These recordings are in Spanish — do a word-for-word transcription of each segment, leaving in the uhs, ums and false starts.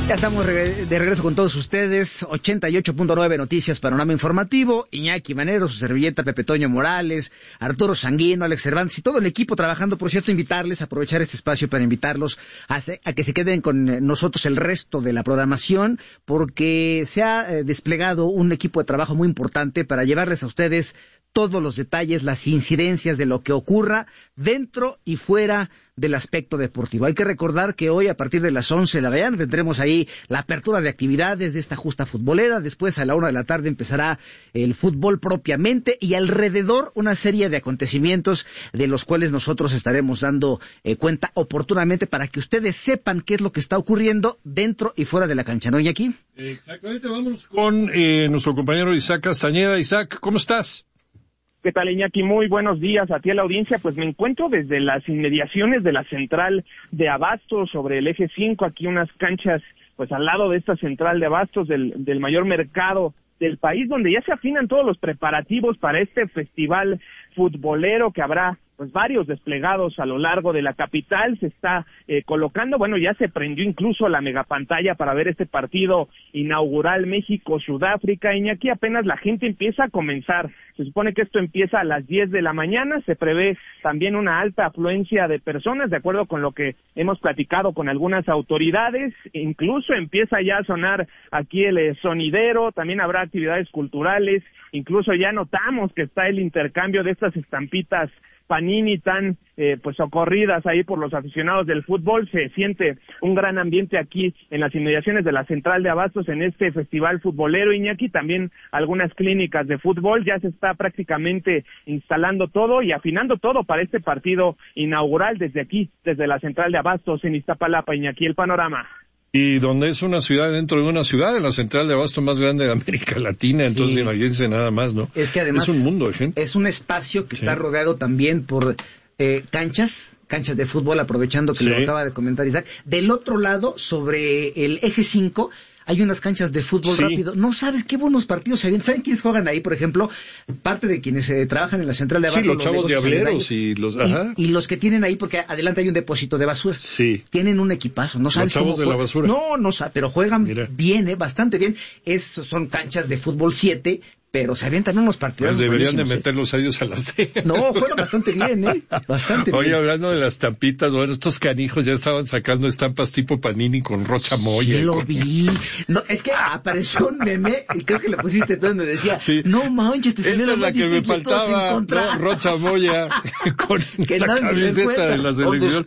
Ya estamos de regreso con todos ustedes. ochenta y ocho punto nueve Noticias, Panorama Informativo. Iñaki Manero, su servilleta, Pepe Toño Morales, Arturo Sanguino, Alex Cervantes y todo el equipo trabajando. Por cierto, invitarles a aprovechar este espacio para invitarlos a, a que se queden con nosotros el resto de la programación, porque se ha eh, desplegado un equipo de trabajo muy importante para llevarles a ustedes todos los detalles, las incidencias de lo que ocurra dentro y fuera del aspecto deportivo. Hay que recordar que hoy a partir de las once de la mañana tendremos ahí la apertura de actividades de esta justa futbolera. Después a la una de la tarde empezará el fútbol propiamente y alrededor una serie de acontecimientos de los cuales nosotros estaremos dando eh, cuenta oportunamente para que ustedes sepan qué es lo que está ocurriendo dentro y fuera de la cancha, ¿no, Iñaki? Exactamente, vamos con eh, nuestro compañero Isaac Castañeda. Isaac, ¿cómo estás? ¿Qué tal, Iñaki? Muy buenos días a ti, a la audiencia. Pues me encuentro desde las inmediaciones de la central de Abastos, sobre el eje cinco, aquí unas canchas, pues al lado de esta central de Abastos, del, del mayor mercado del país, donde ya se afinan todos los preparativos para este festival futbolero que habrá pues varios desplegados a lo largo de la capital. Se está eh, colocando, bueno, ya se prendió incluso la megapantalla para ver este partido inaugural México-Sudáfrica. Iñaki, apenas la gente empieza a comenzar. Se supone que esto empieza a las diez de la mañana, se prevé también una alta afluencia de personas, de acuerdo con lo que hemos platicado con algunas autoridades. Incluso empieza ya a sonar aquí el eh, sonidero, también habrá actividades culturales, incluso ya notamos que está el intercambio de estas estampitas Panini tan eh, pues socorridas ahí por los aficionados del fútbol. Se siente un gran ambiente aquí en las inmediaciones de la central de Abastos en este festival futbolero, Iñaki. También algunas clínicas de fútbol, ya se está prácticamente instalando todo y afinando todo para este partido inaugural desde aquí, desde la central de Abastos en Iztapalapa, Iñaki. El panorama. Y donde es una ciudad dentro de una ciudad, en la central de abasto más grande de América Latina, entonces sí, imagínense nada más, ¿no? Es que además es un mundo de gente. Es un espacio que sí. está rodeado también por eh, canchas, canchas de fútbol, aprovechando que sí. lo acaba de comentar Isaac. Del otro lado, sobre el eje cinco, hay unas canchas de fútbol sí. rápido. No sabes qué buenos partidos se ven. ¿Saben quiénes juegan ahí? Por ejemplo, parte de quienes eh, trabajan en la central de Abastos. Sí, los, los chavos diableros y los... Ajá. Y, y los que tienen ahí, porque adelante hay un depósito de basura. Sí. Tienen un equipazo. No sabes los chavos cómo de la basura. No, no sabes, pero juegan Mira. bien, eh, bastante bien. Es, son canchas de fútbol siete, pero se avientan unos partidos. Pues deberían de meterlos ¿eh? a ellos a las de... No, juegan bastante bien, ¿eh? Bastante Oye, bien. hablando de las estampitas, bueno, estos canijos ya estaban sacando estampas tipo Panini con Rocha Moya. Sí, lo con... vi. No, es que apareció un meme, y creo que le pusiste tú donde decía, sí. no manches, te salió la, la que me faltaba, ¿no? Rocha Moya con que la camiseta de la selección.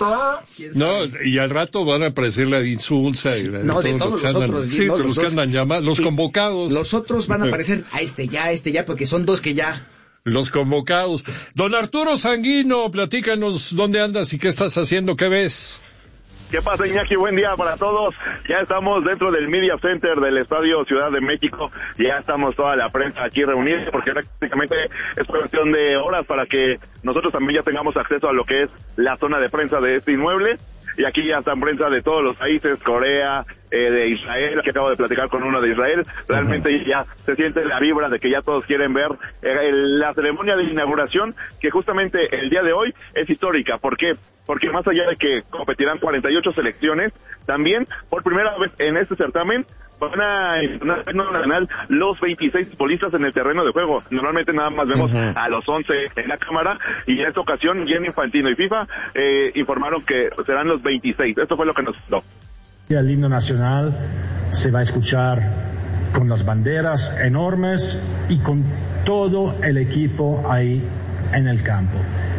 No, y al rato van a aparecer la de Insulsa y la de, no, todos de todos los que los andan, otros. sí, no, los, los que andan llamados, los sí, convocados. Los otros van a aparecer a este ya, a este ya, porque son dos que ya... Los convocados. Don Arturo Sanguino, platícanos dónde andas y qué estás haciendo, qué ves. ¿Qué pasa, Iñaki? Buen día para todos. Ya estamos dentro del Media Center del Estadio Ciudad de México. Ya estamos toda la prensa aquí reunida porque prácticamente es cuestión de horas para que nosotros también ya tengamos acceso a lo que es la zona de prensa de este inmueble. Y aquí ya están prensa de todos los países, Corea, eh, de Israel, que acabo de platicar con uno de Israel. Realmente uh-huh. ya se siente la vibra de que ya todos quieren ver eh, el, la ceremonia de inauguración, que justamente el día de hoy es histórica. ¿Por qué? Porque más allá de que competirán cuarenta y ocho selecciones, también por primera vez en este certamen van a nacional los veintiséis futbolistas en el terreno de juego. Normalmente nada más vemos uh-huh. a los once en la cámara, y en esta ocasión Gianni Infantino y FIFA eh, informaron que serán los veintiséis. Esto fue lo que nos dio. El himno nacional se va a escuchar con las banderas enormes y con todo el equipo ahí en el campo.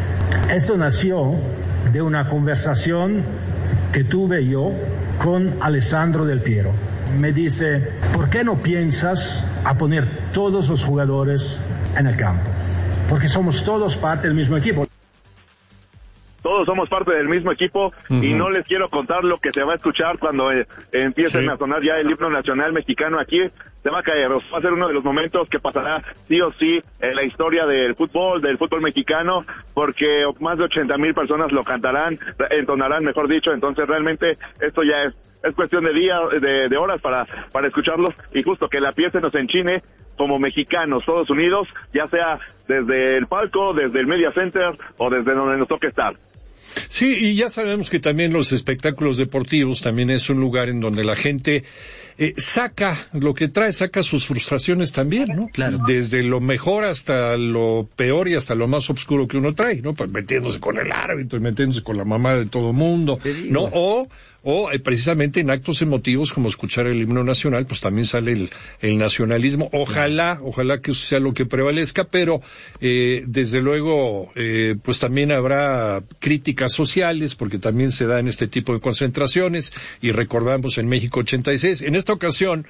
Esto nació de una conversación que tuve yo con Alessandro Del Piero. Me dice, ¿por qué no piensas a poner todos los jugadores en el campo? Porque somos todos parte del mismo equipo. Todos somos parte del mismo equipo uh-huh. y no les quiero contar lo que se va a escuchar cuando eh, empiecen sí. a sonar ya el himno nacional mexicano aquí. Se va a caer, va a ser uno de los momentos que pasará sí o sí en la historia del fútbol, del fútbol mexicano, porque más de ochenta mil personas lo cantarán, entonarán, mejor dicho. Entonces realmente esto ya es es cuestión de días, de, de horas para para escucharlos, y justo que la piel se nos enchine como mexicanos, todos unidos, ya sea desde el palco, desde el Media Center o desde donde nos toque estar. Sí, y ya sabemos que también los espectáculos deportivos también es un lugar en donde la gente eh, saca lo que trae, saca sus frustraciones también, ¿no? Claro. Desde lo mejor hasta lo peor y hasta lo más oscuro que uno trae, ¿no? Pues metiéndose con el árbitro y metiéndose con la mamá de todo mundo, ¿no? O o eh, precisamente en actos emotivos como escuchar el himno nacional, pues también sale el, el nacionalismo. Ojalá, ojalá que eso sea lo que prevalezca, pero eh, desde luego, eh, pues también habrá críticas sociales, porque también se da en este tipo de concentraciones, y recordamos en México ochenta y seis. En esta ocasión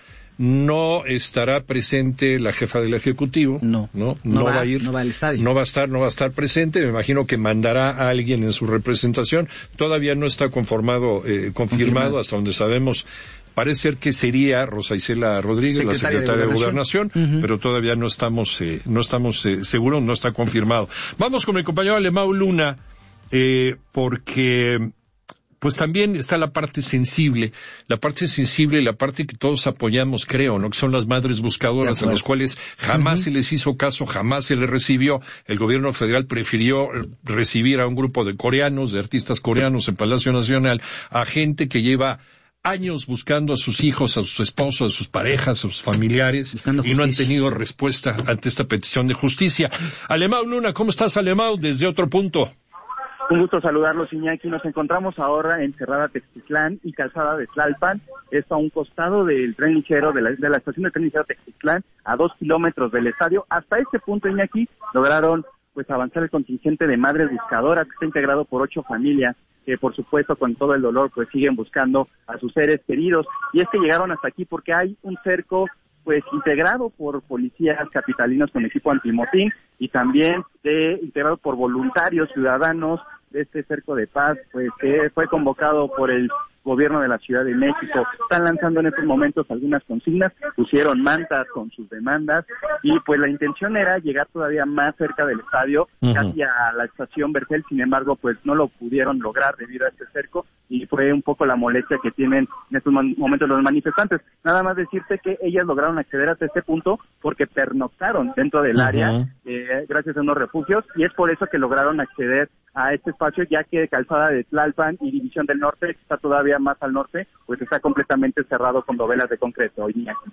no estará presente la jefa del Ejecutivo. No. No, no, no va, va a ir. No va al estadio. No va a estar, no va a estar presente. Me imagino que mandará a alguien en su representación. Todavía no está conformado, eh, confirmado, confirmado, hasta donde sabemos. Parece ser que sería Rosa Isela Rodríguez, secretaria la secretaria de Gobernación, de Gobernación uh-huh. pero todavía no estamos, eh, no estamos eh, seguros, no está confirmado. Vamos con mi compañero Alemão Luna, eh, porque pues también está la parte sensible, la parte sensible y la parte que todos apoyamos, creo, ¿no? Que son las madres buscadoras, a las cuales jamás uh-huh. se les hizo caso, jamás se les recibió. El gobierno federal prefirió recibir a un grupo de coreanos, de artistas coreanos en Palacio Nacional, a gente que lleva años buscando a sus hijos, a sus esposos, a sus parejas, a sus familiares, y no han tenido respuesta ante esta petición de justicia. Alemão Luna, ¿cómo estás, Alemão? Desde otro punto. Un gusto saludarlos, Iñaki. Nos encontramos ahora en Cerrada Textitlán y Calzada de Tlalpan. Esto a un costado del tren ligero, de la, de la estación de tren ligero Textitlán, a dos kilómetros del estadio. Hasta este punto, Iñaki, lograron pues avanzar el contingente de madres buscadoras, que está integrado por ocho familias, que por supuesto con todo el dolor pues siguen buscando a sus seres queridos. Y es que llegaron hasta aquí porque hay un cerco pues integrado por policías capitalinos con equipo antimotín y también de, integrado por voluntarios ciudadanos de este cerco de paz, pues que fue convocado por el gobierno de la Ciudad de México. Están lanzando en estos momentos algunas consignas, pusieron mantas con sus demandas y pues la intención era llegar todavía más cerca del estadio, uh-huh. casi a la estación Bercel. Sin embargo, pues no lo pudieron lograr debido a este cerco y fue un poco la molestia que tienen en estos momentos los manifestantes. Nada más decirte que ellas lograron acceder hasta este punto porque pernoctaron dentro del uh-huh. área eh, gracias a unos refugios, y es por eso que lograron acceder a este espacio, ya que Calzada de Tlalpan y División del Norte, que está todavía más al norte, pues está completamente cerrado con dovelas de concreto.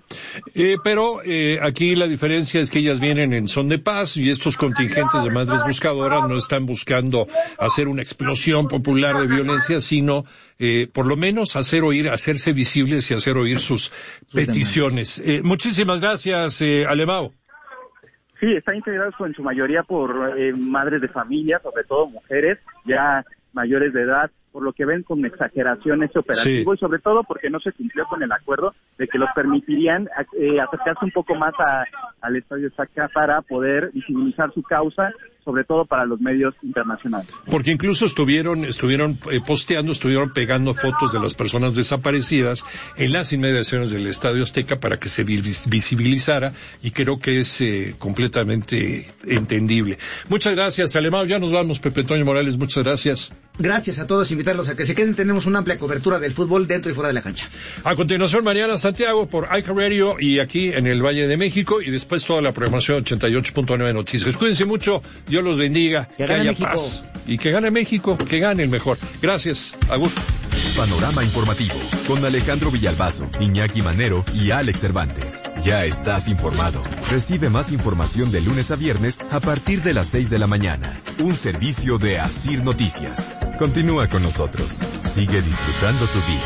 Eh, pero eh, aquí la diferencia es que ellas vienen en son de paz y estos contingentes de madres buscadoras no están buscando hacer una explosión popular de violencia, sino eh, por lo menos hacer oír, hacerse visibles y hacer oír sus peticiones. Eh, muchísimas gracias, eh, Alemão. Sí, están integrados en su mayoría por eh, madres de familia, sobre todo mujeres ya mayores de edad, por lo que ven con exageración este operativo, sí. Y sobre todo porque no se cumplió con el acuerdo de que los permitirían eh, acercarse un poco más a, al Estadio Azteca para poder visibilizar su causa, sobre todo para los medios internacionales. Porque incluso estuvieron estuvieron eh, posteando, estuvieron pegando fotos de las personas desaparecidas en las inmediaciones del Estadio Azteca para que se visibilizara, y creo que es eh, completamente entendible. Muchas gracias, Alemão. Ya nos vamos, Pepe Toño Morales, muchas gracias. Gracias a todos, invitarlos a que se queden. Tenemos una amplia cobertura del fútbol dentro y fuera de la cancha. A continuación, Mariana Santiago por I C A Radio y aquí en el Valle de México, y después toda la programación ochenta y ocho punto nueve Noticias. Cuídense mucho, Dios los bendiga, que, que haya México. Paz y que gane México, que gane el mejor. Gracias, a gusto. Panorama informativo con Alejandro Villalbazo, Iñaki Manero y Alex Cervantes. Ya estás informado. Recibe más información de lunes a viernes a partir de las seis de la mañana. Un servicio de Asir Noticias. Continúa con nosotros. Sigue disfrutando tu día.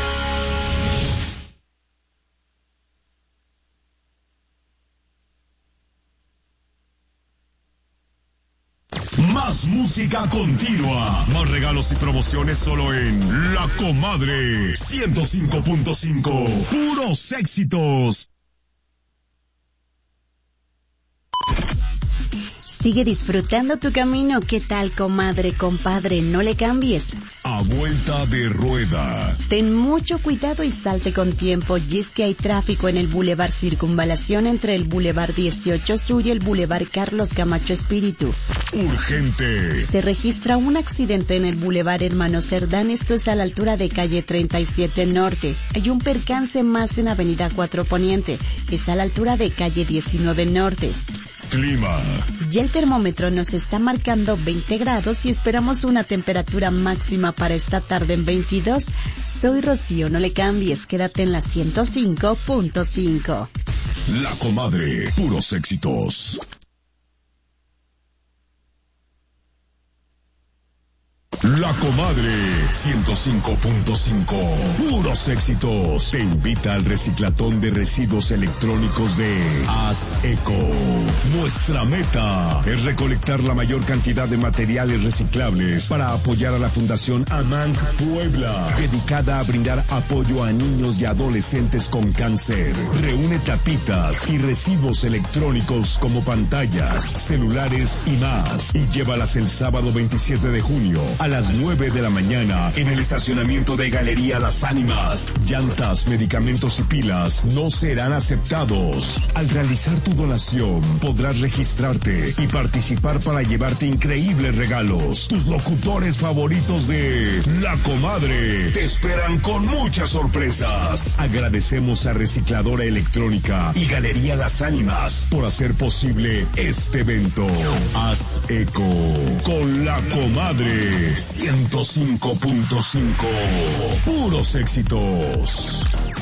Más música continua, más regalos y promociones solo en La Comadre ciento cinco punto cinco. Puros éxitos. Sigue disfrutando tu camino. ¿Qué tal, comadre, compadre? No le cambies. A vuelta de rueda. Ten mucho cuidado y salte con tiempo, y es que hay tráfico en el Boulevard Circunvalación entre el Boulevard dieciocho Sur y el Boulevard Carlos Camacho Espíritu. Urgente. Se registra un accidente en el Boulevard Hermano Cerdán, esto es a la altura de calle treinta y siete Norte. Hay un percance más en Avenida cuatro Poniente, es a la altura de calle diecinueve Norte. Clima. Ya el termómetro nos está marcando veinte grados y esperamos una temperatura máxima para esta tarde en veintidós. Soy Rocío, no le cambies, quédate en la ciento cinco punto cinco. La Comadre, puros éxitos. La Comadre, ciento cinco punto cinco, puros éxitos. Te invita al reciclatón de residuos electrónicos de Haz Eco. Nuestra meta es recolectar la mayor cantidad de materiales reciclables para apoyar a la Fundación AMANC Puebla, dedicada a brindar apoyo a niños y adolescentes con cáncer. Reúne tapitas y residuos electrónicos como pantallas, celulares y más, y llévalas el sábado veintisiete de junio a las nueve de la mañana en el estacionamiento de Galería Las Ánimas. Llantas, medicamentos y pilas no serán aceptados. Al realizar tu donación podrás registrarte y participar para llevarte increíbles regalos. Tus locutores favoritos de La Comadre te esperan con muchas sorpresas. Agradecemos a Recicladora Electrónica y Galería Las Ánimas por hacer posible este evento. Haz eco con La Comadre ciento cinco punto cinco. Puros éxitos.